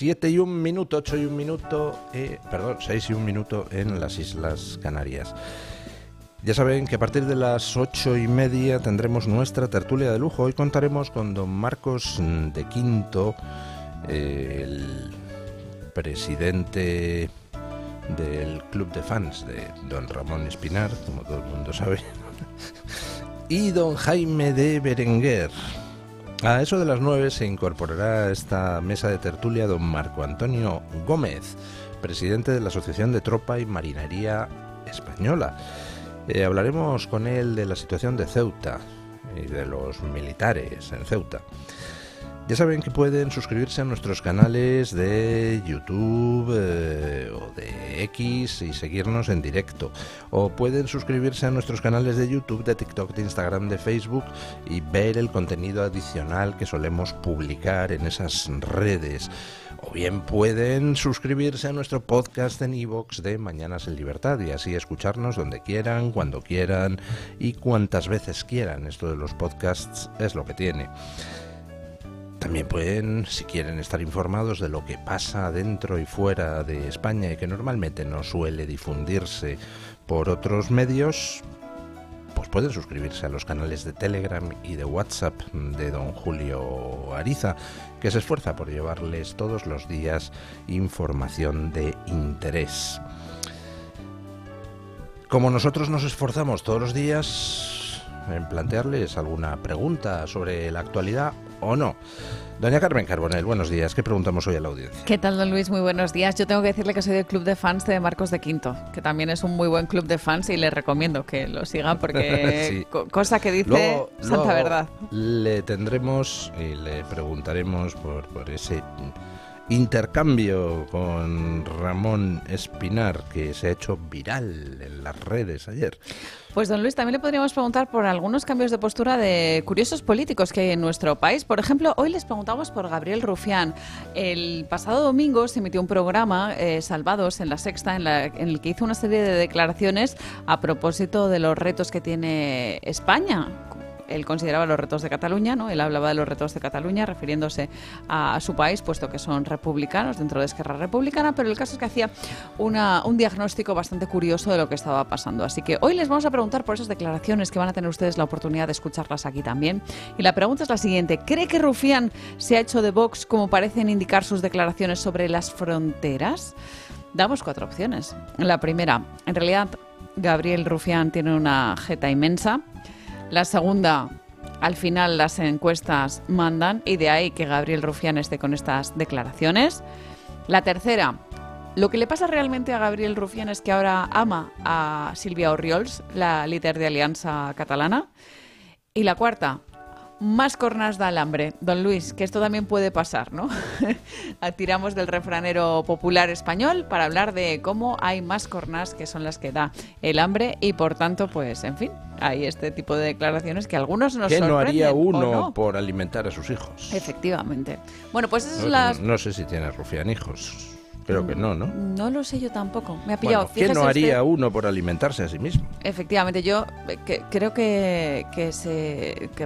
7 y 1 minuto, 8 y 1 minuto, 6 y 1 minuto en las Islas Canarias. Ya saben que a partir de las 8:30 tendremos nuestra tertulia de lujo. Hoy contaremos con don Marcos de Quinto, el presidente del club de fans de don Ramón Espinar, como todo el mundo sabe, y don Jaime de Berenguer. A eso de las 9 se incorporará a esta mesa de tertulia don Marco Antonio Gómez, presidente de la Asociación de Tropa y Marinería Española. Hablaremos con él de la situación de Ceuta y de los militares en Ceuta. Ya saben que pueden suscribirse a nuestros canales de YouTube o de X y seguirnos en directo. O pueden suscribirse a nuestros canales de YouTube, de TikTok, de Instagram, de Facebook y ver el contenido adicional que solemos publicar en esas redes. O bien pueden suscribirse a nuestro podcast en iVoox de Mañanas en Libertad y así escucharnos donde quieran, cuando quieran y cuantas veces quieran. Esto de los podcasts es lo que tiene. También pueden, si quieren estar informados de lo que pasa dentro y fuera de España y que normalmente no suele difundirse por otros medios, pues pueden suscribirse a los canales de Telegram y de WhatsApp de don Julio Ariza, que se esfuerza por llevarles todos los días información de interés. Como nosotros nos esforzamos todos los días en plantearles alguna pregunta sobre la actualidad o no. Doña Carmen Carbonell, buenos días. ¿Qué preguntamos hoy a la audiencia? ¿Qué tal, don Luis? Muy buenos días. Yo tengo que decirle que soy del club de fans de Marcos de Quinto, que también es un muy buen club de fans y le recomiendo que lo sigan porque sí. Cosa que dice santa verdad. Le tendremos y le preguntaremos por ese intercambio con Ramón Espinar que se ha hecho viral en las redes ayer. Pues don Luis, también le podríamos preguntar por algunos cambios de postura de curiosos políticos que hay en nuestro país. Por ejemplo, hoy les preguntamos por Gabriel Rufián. El pasado domingo se emitió un programa, Salvados, en La Sexta, en el que hizo una serie de declaraciones a propósito de los retos que tiene España. Él consideraba los retos de Cataluña, ¿no? Él hablaba de los retos de Cataluña refiriéndose a su país, puesto que son republicanos dentro de Esquerra Republicana, pero el caso es que hacía un diagnóstico bastante curioso de lo que estaba pasando. Así que hoy les vamos a preguntar por esas declaraciones que van a tener ustedes la oportunidad de escucharlas aquí también. Y la pregunta es la siguiente: ¿cree que Rufián se ha hecho de Vox como parecen indicar sus declaraciones sobre las fronteras? Damos 4 opciones. La primera, en realidad Gabriel Rufián tiene una jeta inmensa. La segunda, al final las encuestas mandan y de ahí que Gabriel Rufián esté con estas declaraciones. La tercera, lo que le pasa realmente a Gabriel Rufián es que ahora ama a Sílvia Orriols, la líder de Alianza Catalana. Y la cuarta, más cornas da el hambre. Don Luis, que esto también puede pasar, ¿no? Tiramos del refranero popular español para hablar de cómo hay más cornas que son las que da el hambre y por tanto, pues, en fin, hay este tipo de declaraciones que a algunos nos sorprenden. ¿Qué no haría uno no por alimentar a sus hijos? Efectivamente. Bueno, pues esas son las... No sé si tiene Rufián hijos. Creo que no, ¿no? No lo sé yo tampoco. Me ha pillado. Bueno, ¿qué no haría uno por alimentarse a sí mismo? Efectivamente, yo creo que